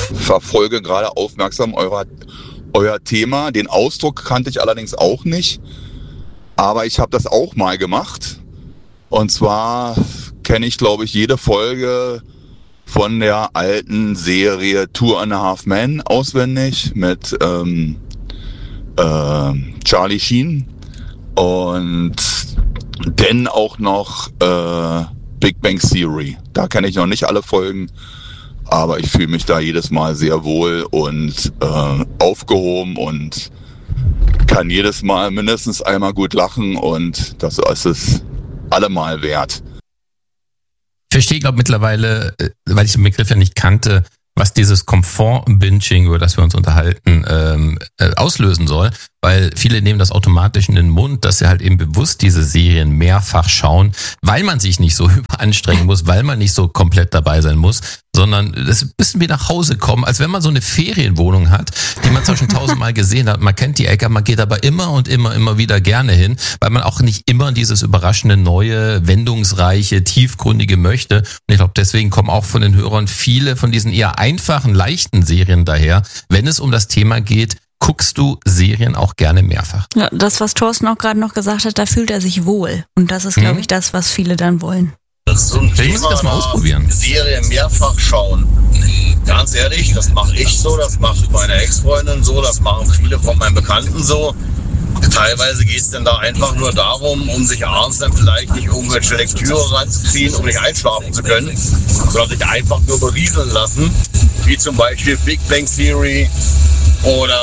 verfolge gerade aufmerksam euer Thema. Den Ausdruck kannte ich allerdings auch nicht. Aber ich habe das auch mal gemacht. Und zwar kenne ich, glaube ich, jede Folge von der alten Serie Two and a Half Men auswendig mit Charlie Sheen. Und dann auch noch Big Bang Theory. Da kenne ich noch nicht alle Folgen, aber ich fühle mich da jedes Mal sehr wohl und aufgehoben und kann jedes Mal mindestens einmal gut lachen und das ist es allemal wert. Ich verstehe, glaube mittlerweile, weil ich den Begriff ja nicht kannte, was dieses Komfort-Binging, über das wir uns unterhalten, auslösen soll. Weil viele nehmen das automatisch in den Mund, dass sie halt eben bewusst diese Serien mehrfach schauen, weil man sich nicht so überanstrengen muss, weil man nicht so komplett dabei sein muss, sondern das ist ein bisschen wie nach Hause kommen, als wenn man so eine Ferienwohnung hat, die man zwar schon 1000-mal gesehen hat, man kennt die Ecke, man geht aber immer und immer wieder gerne hin, weil man auch nicht immer dieses überraschende, neue, wendungsreiche, tiefgründige möchte. Und ich glaube, deswegen kommen auch von den Hörern viele von diesen eher einfachen, leichten Serien daher, wenn es um das Thema geht. Guckst du Serien auch gerne mehrfach? Ja, das, was Thorsten auch gerade noch gesagt hat, da fühlt er sich wohl. Und das ist, glaube ich, das, was viele dann wollen. Das ist so ein Vielleicht muss ich das mal ausprobieren. Serie mehrfach schauen. Ganz ehrlich, das mache ich so, das macht meine Ex-Freundin so, das machen viele von meinen Bekannten so. Teilweise geht es dann da einfach nur darum, um sich abends dann vielleicht nicht irgendwelche Lektüre reinzuziehen, um nicht einschlafen zu können, sondern sich einfach nur berieseln lassen, wie zum Beispiel Big Bang Theory oder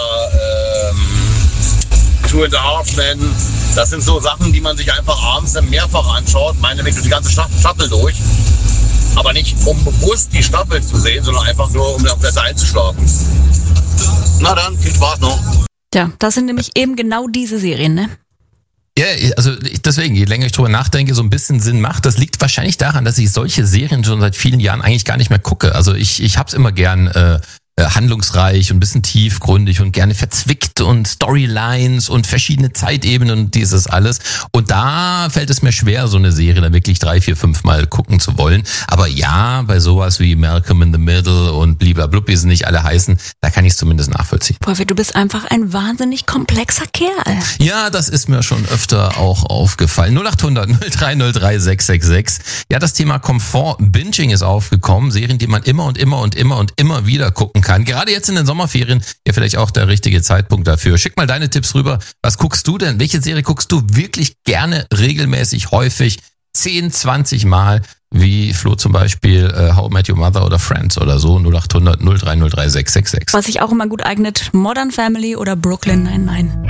Two and a Half Men. Das sind so Sachen, die man sich einfach abends dann mehrfach anschaut, meinetwegen die ganze Staffel durch. Aber nicht um bewusst die Staffel zu sehen, sondern einfach nur, um dann besser einzuschlafen. Na dann, viel Spaß noch. Ja, das sind nämlich eben genau diese Serien, ne? Ja, also deswegen, je länger ich drüber nachdenke, so ein bisschen Sinn macht. Das liegt wahrscheinlich daran, dass ich solche Serien schon seit vielen Jahren eigentlich gar nicht mehr gucke. Also ich hab's immer gern handlungsreich und ein bisschen tiefgründig und gerne verzwickt und Storylines und verschiedene Zeitebenen und dieses alles. Und da fällt es mir schwer, so eine Serie dann wirklich 3, 4, 5 Mal gucken zu wollen. Aber ja, bei sowas wie Malcolm in the Middle und Bliblablub, wie sie nicht alle heißen, da kann ich es zumindest nachvollziehen. Boah, du bist einfach ein wahnsinnig komplexer Kerl. Ja, das ist mir schon öfter auch aufgefallen. 0800 0303 666. Ja, das Thema Komfort-Binging ist aufgekommen. Serien, die man immer wieder gucken kann. Gerade jetzt in den Sommerferien ja vielleicht auch der richtige Zeitpunkt dafür. Schick mal deine Tipps rüber. Was guckst du denn? Welche Serie guckst du wirklich gerne, regelmäßig, häufig, 10, 20 Mal? Wie Flo zum Beispiel How I Met Your Mother oder Friends oder so. 0800 0303 666. Was sich auch immer gut eignet, Modern Family oder Brooklyn Nine-Nine.